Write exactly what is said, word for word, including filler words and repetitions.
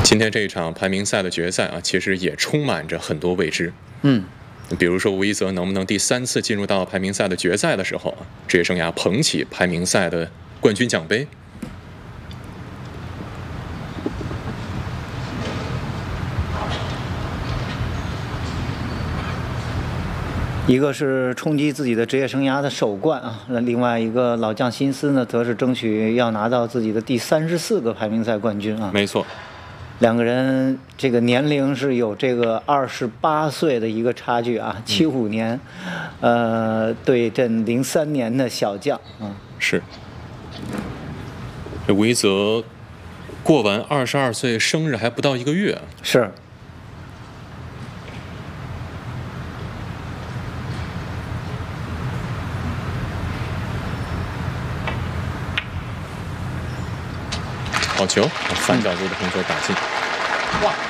今天这一场排名赛的决赛啊，其实也充满着很多未知。 嗯， 比如说吴一泽能不能第三次进入到排名赛的决赛的时候，职业生涯捧起排名赛的冠军奖杯。 一个是冲击自己的职业生涯的首冠啊，那另外一个老将辛斯呢，则是争取要拿到自己的第三十四个排名赛冠军啊。 没错， 两个人这个年龄是有这个二十八岁的一个差距啊，七五年，呃，对阵零三年的小将啊。 是，这吴一泽过完二十二岁生日还不到一个月。 是。 好球，反角度的红球打进。 哇！